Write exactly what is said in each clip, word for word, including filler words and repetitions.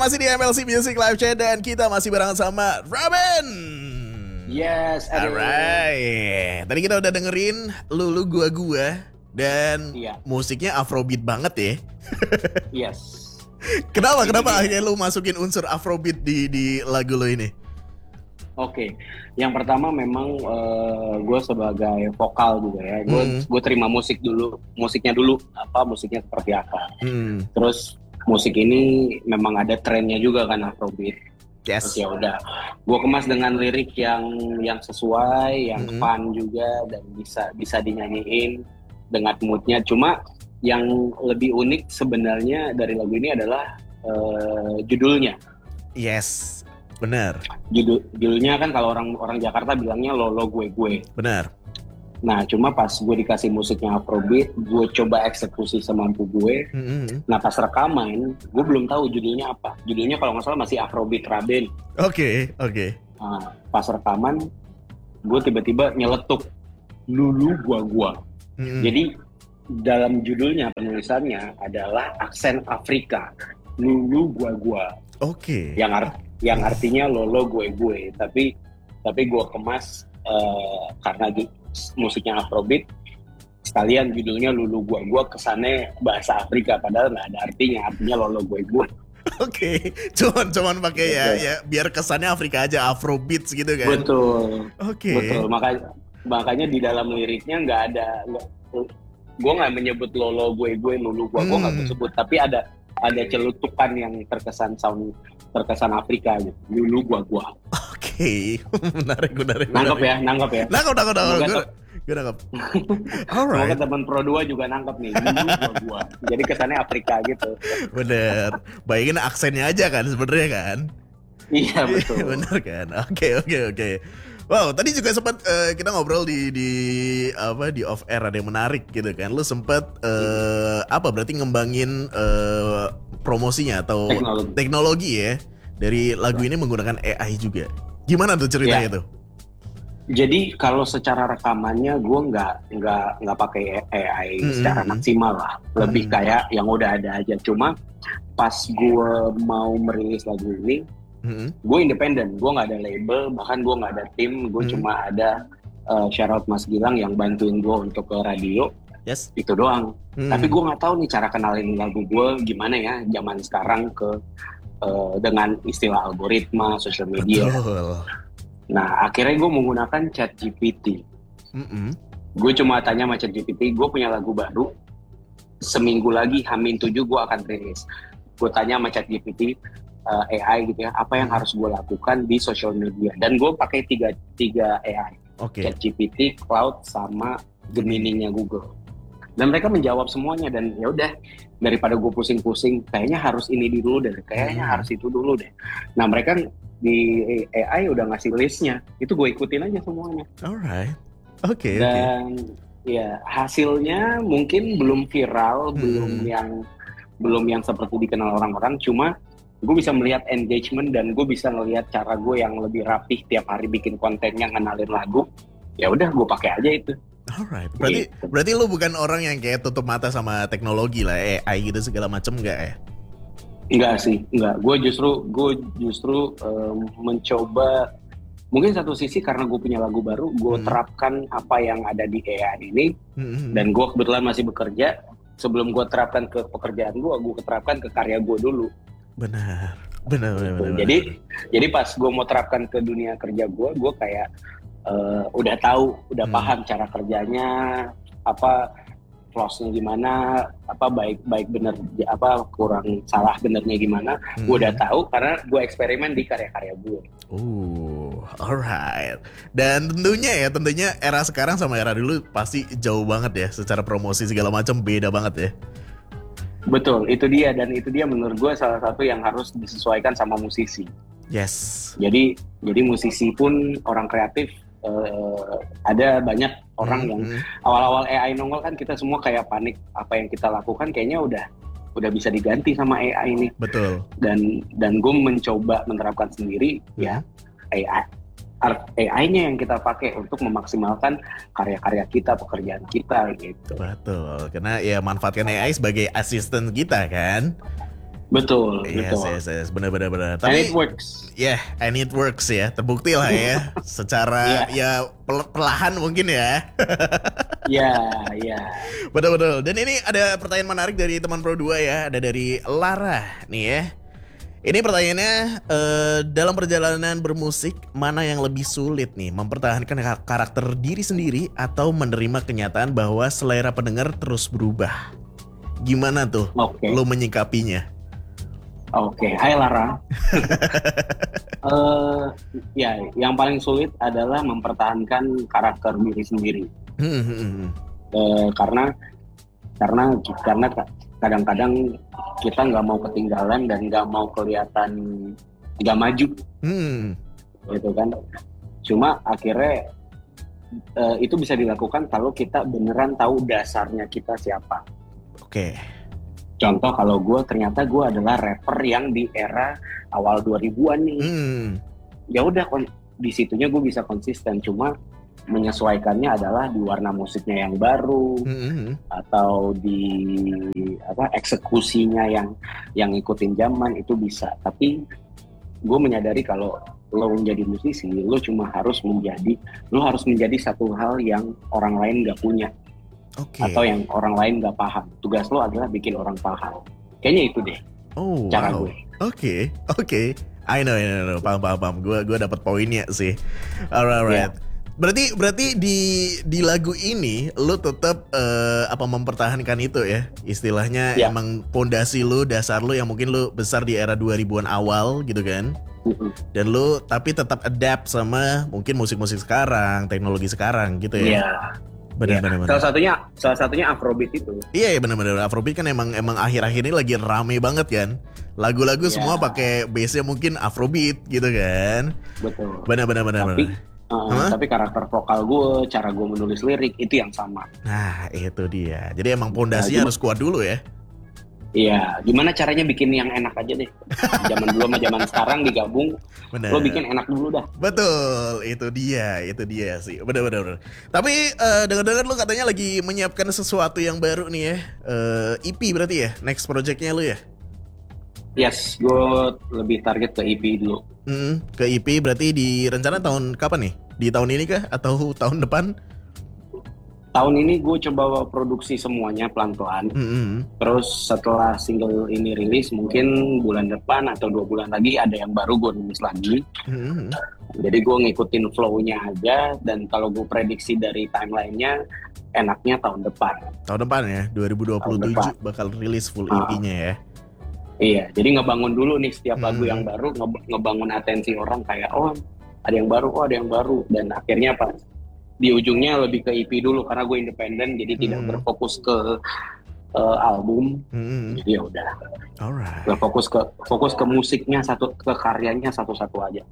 masih di M L C Music Live Chat dan kita masih bareng sama Robin. Yes, alright. Tadi kita udah dengerin Lulu Gua Gua dan iya. Musiknya Afrobeat banget ya. Yes. Kenapa? Kenapa akhirnya lu masukin unsur Afrobeat di di lagu lo ini? Oke, yang pertama memang uh, gue sebagai vokal juga ya, gue hmm. gue terima musik dulu, musiknya dulu apa musiknya seperti apa. Hmm. Terus musik ini memang ada trennya juga kan Afrobeat. Yes. Terus ya udah, gue kemas dengan lirik yang yang sesuai, yang hmm. fun juga dan bisa bisa dinyanyiin dengan moodnya. Cuma yang lebih unik sebenarnya dari lagu ini adalah uh, judulnya. Yes. Benar. Judul judulnya kan kalau orang orang Jakarta bilangnya Lolo Gue Gue. Benar. Nah, cuma pas gue dikasih musiknya Afrobeat, gue coba eksekusi semampu gue. Mm-hmm. Nah, pas rekaman, gue belum tahu judulnya apa. Judulnya kalau nggak salah masih Afrobeat Raben. Oke, okay, oke. Okay. Nah, pas rekaman, gue tiba-tiba nyeletuk Lulu Gua Gua. Mm-hmm. Jadi dalam judulnya penulisannya adalah aksen Afrika. Lulu Gua Gua. Oke. Okay. Yang art yang artinya Lolo Gue Gue, tapi tapi gue kemas uh, karena di, musiknya Afrobeat, sekalian judulnya Lulu Gua Gua kesannya bahasa Afrika padahal nggak ada artinya, artinya Lolo Gue Gue. Oke, okay. cuman cuman pakai ya ya biar kesannya Afrika aja, Afrobeat gitu kan. Betul. Oke. Okay. Betul, makanya makanya di dalam liriknya nggak ada, gue nggak menyebut Lolo Gue Gue, Lulu Gua Gua nggak hmm. sebut, tapi ada ada celutukan yang terkesan sound terkesan Afrika gitu. Lulu Gua Gua. Oke, okay. menarik, menarik. Nangkep ya, nangkep ya. Nangkep, nangkep, nangkep. Gue nangkep. Alright. Semoga teman Pro dua juga nangkep nih. Lulu Gua Gua. Jadi kesannya Afrika gitu. Bener. Bayangin aksennya aja kan sebenarnya kan. Iya betul. Bener kan. Oke, okay, oke, okay, oke. Okay. Wow, tadi juga sempat uh, kita ngobrol di di apa di off air ada yang menarik gitu kan. Lu sempat uh, apa berarti ngembangin uh, promosinya atau teknologi. teknologi ya dari lagu ini menggunakan A I juga. Gimana tuh ceritanya ya. tuh? Jadi kalau secara rekamannya gue nggak nggak nggak pakai A I mm-hmm. secara maksimal lah. Lebih mm-hmm. kayak yang udah ada aja. Cuma pas gue mau merilis lagu ini, Mm-hmm. gue independen, gue nggak ada label, bahkan gue nggak ada tim, gue mm-hmm. cuma ada uh, shoutout Mas Gilang yang bantuin gue untuk ke radio, yes. itu doang. Mm-hmm. Tapi gue nggak tahu nih cara kenalin lagu gue gimana ya zaman sekarang ke uh, dengan istilah algoritma, social media. Betul. Nah akhirnya gue menggunakan ChatGPT. Mm-hmm. Gue cuma tanya sama ChatGPT, gue punya lagu baru, seminggu lagi Hamin tujuh gue akan rilis. Gue tanya sama ChatGPT. Uh, A I gitu ya, apa yang harus gue lakukan di social media, dan gue pakai tiga tiga A I, okay. ChatGPT, Cloud, sama Gemini-nya Google, dan mereka menjawab semuanya. Dan ya udah, daripada gue pusing-pusing, kayaknya harus ini dulu deh, kayaknya hmm. harus itu dulu deh. Nah mereka di A I udah ngasih listnya, itu gue ikutin aja semuanya. Alright, oke. Okay, dan okay. ya hasilnya mungkin belum viral, hmm. belum yang belum yang seperti dikenal orang-orang, cuma gue bisa melihat engagement dan gue bisa ngelihat cara gue yang lebih rapih tiap hari bikin kontennya ngenalin lagu. Ya udah gue pakai aja itu. Alright. Berarti gitu. Berarti lu bukan orang yang kayak tutup mata sama teknologi lah, A I gitu segala macem enggak ya? Enggak sih, enggak. Gue justru gue justru um, mencoba, mungkin satu sisi karena gue punya lagu baru, gue hmm. terapkan apa yang ada di A I ini, hmm. dan gue kebetulan masih bekerja. Sebelum gue terapkan ke pekerjaan gue, gue terapkan ke karya gue dulu. Benar, benar, benar, benar. Jadi, benar. jadi pas gue mau terapkan ke dunia kerja gue, gue kayak uh, udah tahu, udah hmm. paham cara kerjanya, apa flow-nya gimana, apa baik baik benar, apa kurang salah benernya gimana, hmm. gue udah tahu karena gue eksperimen di karya-karya gue. Oh, alright. Dan tentunya ya, tentunya era sekarang sama era dulu pasti jauh banget ya, secara promosi segala macam beda banget ya. Betul, itu dia, dan itu dia menurut gue salah satu yang harus disesuaikan sama musisi. Yes. Jadi jadi musisi pun orang kreatif, uh, ada banyak orang mm-hmm. yang awal-awal A I nongol kan kita semua kayak panik, apa yang kita lakukan kayaknya udah udah bisa diganti sama A I ini. Betul. Dan dan gue mencoba menerapkan sendiri mm-hmm. ya A I. A I-nya yang kita pakai untuk memaksimalkan karya-karya kita, pekerjaan kita gitu. Betul, karena ya manfaatkan A I sebagai asisten kita kan. Betul, Yes, betul. yes, yes, benar, benar, benar. And Tapi it works. ya, yeah, and it works ya, terbukti lah ya, secara Yeah. ya pel- perlahan mungkin ya. Ya, ya. Betul-betul. Dan ini ada pertanyaan menarik dari teman Pro dua ya, ada dari Lara nih ya. Ini pertanyaannya, eh, dalam perjalanan bermusik, mana yang lebih sulit nih? Mempertahankan ka- karakter diri sendiri atau menerima kenyataan bahwa selera pendengar terus berubah? Gimana tuh Oke. lo menyikapinya? Oke, hai Lara. Eh, ya, yang paling sulit adalah mempertahankan karakter diri sendiri. Hmm, hmm, hmm. Eh, karena karena karena kadang-kadang kita nggak mau ketinggalan dan nggak mau kelihatan nggak maju, Hmm. gitu kan. Cuma akhirnya eh, itu bisa dilakukan kalau kita beneran tahu dasarnya kita siapa. Oke. Contoh, kalau gue ternyata gue adalah rapper yang di era awal dua ribuan nih. Hmm. Ya udah, kon- di situnya gue bisa konsisten. Cuma menyesuaikannya adalah di warna musiknya yang baru, Hmm, hmm. atau di apa eksekusinya yang yang ngikutin zaman, itu bisa. Tapi gue menyadari kalau lo menjadi musisi, lo cuma harus menjadi lo harus menjadi satu hal yang orang lain nggak punya. Oke. Atau yang orang lain nggak paham. Tugas lo adalah bikin orang paham. Kayaknya itu deh Oh, cara wow. gue. Oke, oke. I know, I know, I know. Paham, paham, paham. Gue, gue dapat poinnya sih. Alright, alright. Berarti, berarti di di lagu ini lu tetap eh, apa mempertahankan itu ya? Istilahnya Ya. emang pondasi lu, dasar lu yang mungkin lu besar di era dua ribuan awal gitu kan? Mm-mm. Dan lu tapi tetap adapt sama mungkin musik-musik sekarang, teknologi sekarang gitu ya? Iya. Benar, benar, benar. Salah satunya salah satunya Afrobeat itu. Iya, iya benar-benar. Afrobeat kan emang emang akhir-akhir ini lagi rame banget kan. Lagu-lagu Iya. semua pakai bass-nya mungkin Afrobeat gitu kan. Betul. Benar-benar benar. Tapi benar. uh, Hah? tapi karakter vokal gue, cara gue menulis lirik itu yang sama. Nah, itu dia. Jadi emang pondasinya Nah, harus kuat dulu ya. Iya, gimana caranya bikin yang enak aja deh. Zaman dulu sama zaman sekarang digabung, Benar. lo bikin enak dulu dah. Betul, itu dia, itu dia sih. Benar-benar. benar. Tapi eh, dengar-dengar lu katanya lagi menyiapkan sesuatu yang baru nih ya. Eh, E P berarti ya, next projectnya lu ya. Yes, gue lebih target ke E P dulu. Hmm, ke E P berarti di rencana tahun kapan nih? Di tahun ini kah atau tahun depan? Tahun ini gue coba produksi semuanya pelan-pelan. Hmm. Terus setelah single ini rilis, mungkin bulan depan atau dua bulan lagi ada yang baru gue rilis lagi. Hmm. Jadi gue ngikutin flow-nya aja, dan kalau gue prediksi dari timeline-nya, enaknya tahun depan. Tahun depan ya, dua ribu dua puluh tujuh Tahun depan. bakal rilis full Ah. E P-nya ya. Iya, jadi ngebangun dulu nih setiap Hmm. lagu yang baru, nge- ngebangun atensi orang kayak, oh ada yang baru, oh ada yang baru. Dan akhirnya apa? Di ujungnya lebih ke E P dulu, karena gue independen, jadi tidak Hmm. berfokus ke uh, album. Hmm. Jadi ya udah, Alright. gue fokus ke fokus ke musiknya satu, ke karyanya satu-satu aja.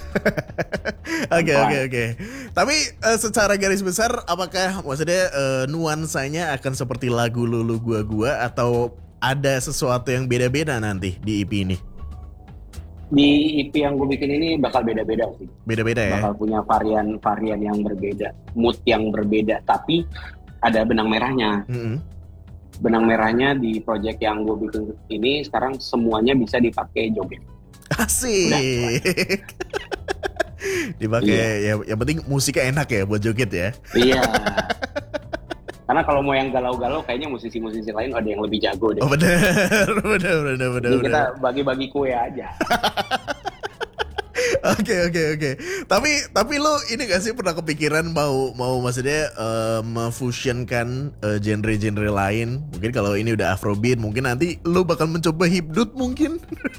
Oke oke oke. Tapi eh, secara garis besar, apakah maksudnya eh, nuansanya akan seperti lagu Lulu Gua Gua atau ada sesuatu yang beda-beda nanti di E P ini? Di E P yang gue bikin ini bakal beda-beda sih. Beda-beda ya. Bakal punya varian-varian yang berbeda, mood yang berbeda, tapi ada benang merahnya. Mm-mm. Benang merahnya di project yang gue bikin ini sekarang semuanya bisa dipakai joget. Asik. Dipakai ya, yang penting musiknya enak ya buat joget ya. Iya. Karena kalau mau yang galau-galau, kayaknya musisi-musisi lain ada yang lebih jago deh. Oh benar, benar, benar, benar. Jadi kita benar. bagi-bagi kue aja. Oke oke oke. Tapi tapi lo ini gak sih pernah kepikiran mau mau maksudnya eh, memfusionkan eh, genre-genre lain? Mungkin kalau ini udah Afrobeat, mungkin nanti lo bakal mencoba hipdut mungkin?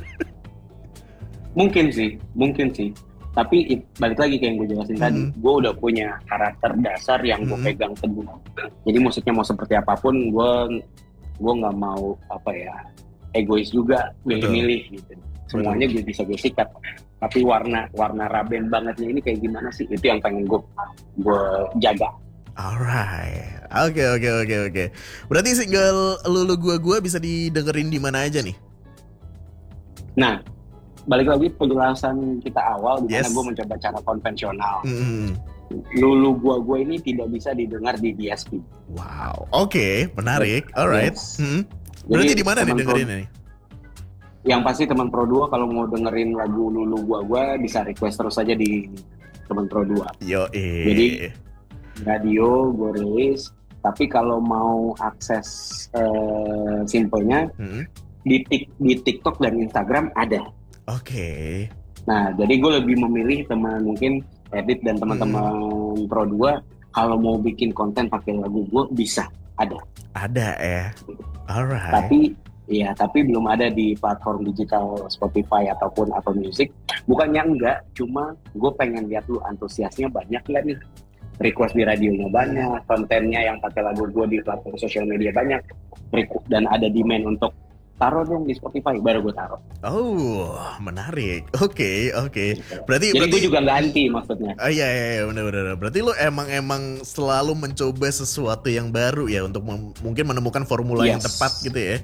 Mungkin sih, mungkin sih. Tapi it- balik lagi kayak yang gue jelasin tadi, Hmm. gue udah punya karakter dasar yang gue Hmm. pegang teguh. Jadi musiknya mau seperti apapun, gue gue nggak mau apa ya egois juga milih-milih gitu. Semuanya gue bisa gue sikat. Tapi warna warna Raben bangetnya ini kayak gimana sih? Itu yang pengen gue gue jaga. Alright. Oke oke oke oke. Berarti single Lulu Gua Gua bisa didengerin di mana aja nih? Nah, balik lagi penjelasan kita awal, di mana Yes. gue mencoba cara konvensional. Hmm. Lulu gua gua ini tidak bisa didengar di D S P. Wow. Oke, menarik. Alright. Yes. Hmm. Berarti Jadi, di mana nih teman dengerin pro- ini? Yang pasti teman Pro dua kalau mau dengerin lagu Lulu Gua Gua bisa request terus aja di teman Pro dua. Yo Jadi radio gue rilis, tapi kalau mau akses uh, simpelnya hmm? di, di TikTok dan Instagram ada. Oke. Okay. Nah, jadi gue lebih memilih teman mungkin edit dan teman-teman hmm. Pro dua kalau mau bikin konten pakai lagu gue bisa ada. Ada ya. Alright. Tapi Iya, tapi belum ada di platform digital Spotify ataupun Apple Music. Bukannya enggak, cuma gue pengen lihat lu antusiasnya banyak nggak nih. Request di radionya banyak, kontennya yang pakai lagu gue di platform sosial media banyak, dan ada demand untuk taruh dong di Spotify, baru gue taruh. Oh, menarik. Oke, okay, oke. Okay. Berarti, Jadi berarti gue juga nggak anti maksudnya. Oh iya, iya, iya, benar-benar. Berarti lu emang emang selalu mencoba sesuatu yang baru ya untuk mem- mungkin menemukan formula yes. yang tepat gitu ya.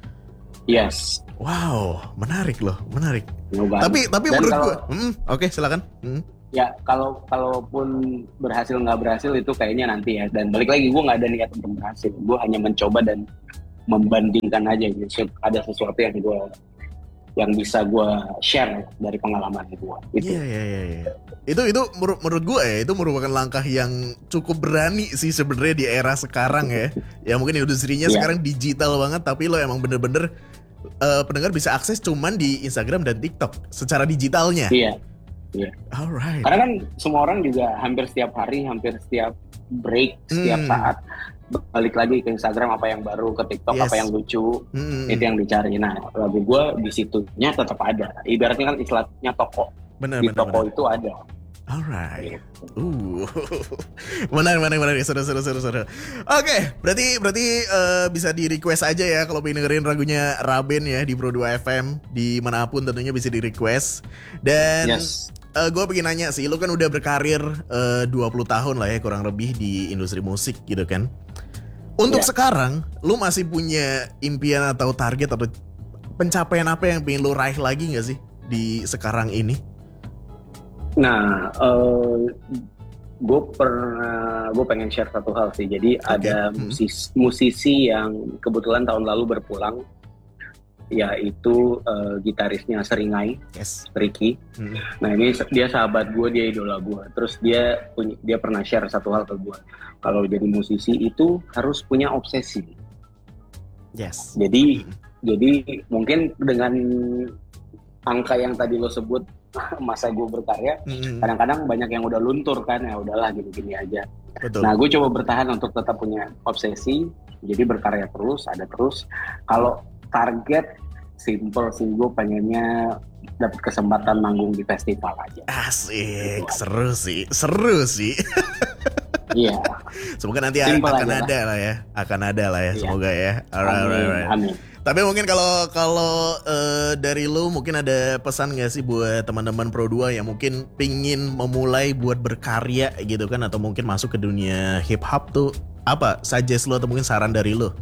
Yes. Wow, menarik loh, menarik. Nyoba. Tapi tapi Dan menurut kalau, gue, hmm, oke okay, silakan. Hmm. Ya kalau kalaupun berhasil nggak berhasil itu kayaknya nanti ya. Dan balik lagi gue nggak ada niat untuk berhasil. Gue hanya mencoba dan membandingkan aja gitu. Ada sesuatu yang gue yang bisa gue share dari pengalaman gue. Iya iya iya. Ya. Itu itu menurut, menurut gue ya itu merupakan langkah yang cukup berani sih sebenarnya di era sekarang ya. Ya mungkin industrinya yeah. sekarang digital banget, tapi lo emang bener-bener uh, pendengar bisa akses cuman di Instagram dan TikTok secara digitalnya. Iya. Iya. Alright. Karena kan semua orang juga hampir setiap hari, hampir setiap break, setiap hmm. saat balik lagi ke Instagram apa yang baru, ke TikTok yes. apa yang lucu, hmm. itu yang dicari. Nah, lagu gue di situnya tetap ada. Ibaratnya kan istilahnya toko. Benar, di benar, toko benar. itu ada. Alright. Uh, menarik, menarik, menarik, seru, seru, seru, seru. Oke, berarti, berarti uh, bisa di request aja ya kalau pengen dengerin lagunya Raben ya di Pro dua F M dimanapun tentunya bisa di request. Dan yes. uh, gue pengen nanya sih, lu kan udah berkarir uh, dua puluh tahun lah ya kurang lebih di industri musik gitu kan. Untuk yeah. sekarang, lu masih punya impian atau target atau pencapaian apa yang pengen lu raih lagi nggak sih di sekarang ini? Nah, uh, gue pernah, gue pengen share satu hal sih. Jadi okay. ada musisi, musisi yang kebetulan tahun lalu berpulang, yaitu uh, gitarisnya Seringai, yes. Ricky. Hmm. Nah ini dia sahabat gue, dia idola gue. Terus dia punya, dia pernah share satu hal ke gue. Kalau jadi musisi itu harus punya obsesi. Yes. Jadi, hmm. jadi mungkin dengan angka yang tadi lo sebut masa gue berkarya, hmm. kadang-kadang banyak yang udah luntur kan, ya udahlah gini-gini aja. Betul. Nah gue coba bertahan untuk tetap punya obsesi. Jadi berkarya terus, ada terus. Kalau target simple sih, gue pengennya dapat kesempatan manggung di festival aja. Asik, seru sih, seru sih. Iya. Semoga nanti simple akan ada lah. lah ya, akan ada lah ya, iya. Semoga ya. Alright, amin, alright, alright. Amin. Tapi mungkin kalau kalau uh, dari lu mungkin ada pesan nggak sih buat teman-teman Pro dua yang mungkin pingin memulai buat berkarya gitu kan, atau mungkin masuk ke dunia hip hop tuh apa? Suggest lu atau mungkin saran dari lu?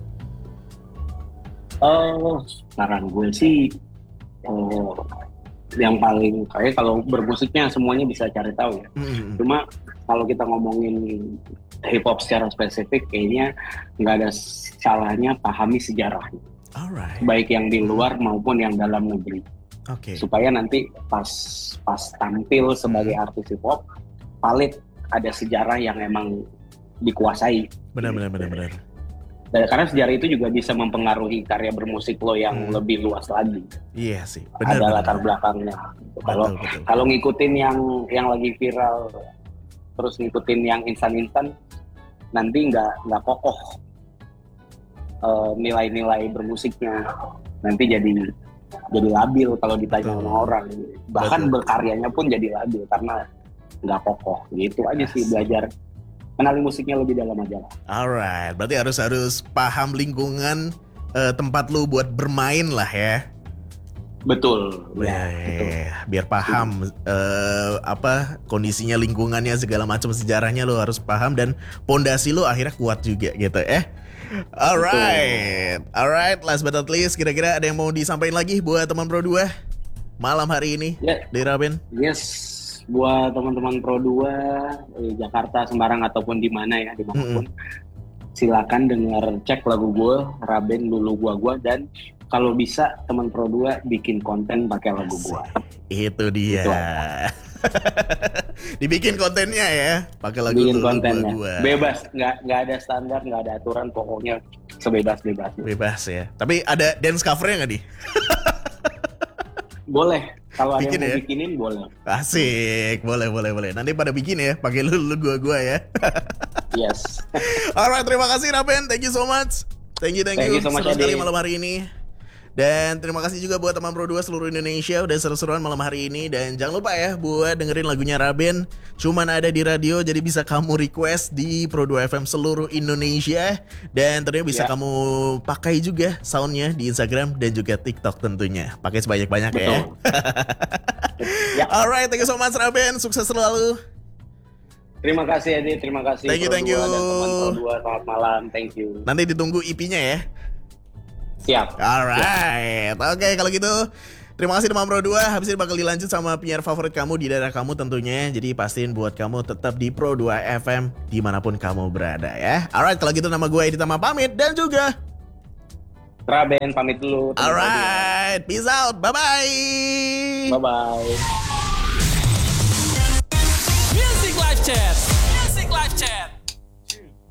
Oh, saran gue sih, oh, yang paling kayak kalau bermusiknya semuanya bisa cari tahu ya. Mm-hmm. Cuma kalau kita ngomongin hip hop secara spesifik, kayaknya nggak ada salahnya pahami sejarahnya. Alright. Baik yang di luar maupun yang dalam negeri. Oke. Okay. Supaya nanti pas pas tampil sebagai mm. artis hip hop, valid ada sejarah yang emang dikuasai. Benar-benar benar-benar. Dan karena sejarah itu juga bisa mempengaruhi karya bermusik lo yang hmm. lebih luas lagi. Iya sih. Benar, ada benar. latar belakangnya. Kalau kalau ngikutin yang yang lagi viral, terus ngikutin yang instan-instan, nanti nggak nggak kokoh uh, nilai-nilai bermusiknya. Nanti jadi jadi labil kalau ditanya sama orang. Bahkan Betul. berkaryanya pun jadi labil karena nggak kokoh. Gitu aja sih, belajar kenali musiknya lebih dalam aja lah. Alright, berarti harus harus paham lingkungan uh, tempat lu buat bermain lah ya. Betul. Ya, betul. Biar paham uh, apa kondisinya, lingkungannya, segala macam sejarahnya lu harus paham dan pondasi lu akhirnya kuat juga gitu eh. Alright, betul. Alright, last but not least, kira-kira ada yang mau disampaikan lagi buat teman Pro dua malam hari ini yeah. di Raben? Yes. Buat teman-teman Pro dua di Jakarta, Semarang ataupun di mana ya, dimanapun, mm-hmm. silakan dengar, cek lagu gue Raben Lulu Gua Gua, dan kalau bisa teman Pro dua bikin konten pakai lagu gue. Itu dia. Itu dibikin kontennya ya, pakai lagu bikin lu, kontennya. gua, gua. Bebas, nggak nggak ada standar, nggak ada aturan, pokoknya sebebas bebasnya. Bebas ya. Tapi ada dance covernya nggak di? Boleh. Kalau ada bikin yang mau ya? bikinin boleh. Asik, boleh boleh boleh. Nanti pada bikin ya, pakai lu lu gua gua ya. Yes. Alright, terima kasih Raben, thank you so much. Thank you thank, thank you. you so much, Seru sekali Adi. malam hari ini. Dan terima kasih juga buat teman Pro dua seluruh Indonesia udah seru-seruan malam hari ini. Dan jangan lupa ya buat dengerin lagunya Raben. Cuman ada di radio, jadi bisa kamu request di Pro dua F M seluruh Indonesia. Dan tentunya bisa Ya. kamu pakai juga soundnya di Instagram dan juga TikTok tentunya. Pakai sebanyak-banyak ya. Betul. Ya. Alright, thank you so much Raben. Sukses selalu. Terima kasih Edi, terima kasih. Thank you, Pro thank dua you. dan teman Pro dua, selamat malam, thank you. Nanti ditunggu E P-nya ya. Siap. Alright, oke kalau gitu terima kasih teman Pro dua. Habis ini bakal dilanjut sama penyiar favorit kamu di daerah kamu tentunya. Jadi pastiin buat kamu tetap di Pro dua F M dimanapun kamu berada ya. Alright, kalau gitu nama gue Edi Tama pamit dan juga Raben pamit dulu. alright, peace out, bye bye. Bye bye. Music Live Chat. Music Live Chat.